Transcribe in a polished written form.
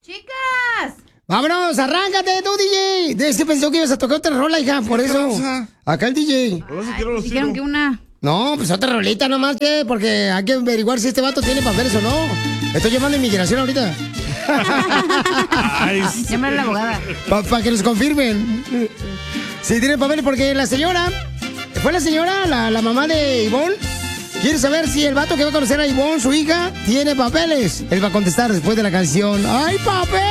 ¡Chicas! ¡Vámonos! ¡Arráncate tú, DJ! Es que pensó que ibas a tocar otra rola, hija, por eso. Acá el DJ. Dijeron que una... No, pues otra rolita nomás, que porque hay que averiguar si este vato tiene papeles o no. Estoy llamando a inmigración ahorita. Llámale a la abogada. Para que nos confirmen. Si tiene papeles, porque la señora... ¿Fue la señora, la mamá de Ivonne? Quiere saber si el vato que va a conocer a Ivonne, su hija, tiene papeles. Él va a contestar después de la canción. ¡Ay, papel!